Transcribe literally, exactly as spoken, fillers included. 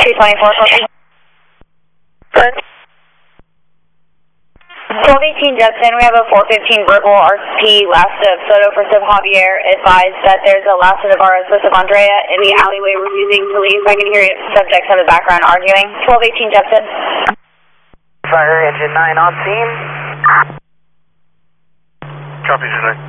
two twenty-four, copy. twelve eighteen Judson, we have a four fifteen verbal R C P, last of Soto for Civ Javier, advised that there's a last of Navarro for Civ Andrea in the alleyway we're using to leave. I can hear subjects in the background arguing. twelve eighteen Judson. Fire engine nine on scene. Copy, Judson.